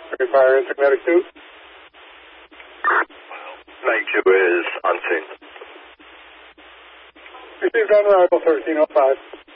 Fire into Kinetic 2. Make 2 is unseen. Received on arrival 1305.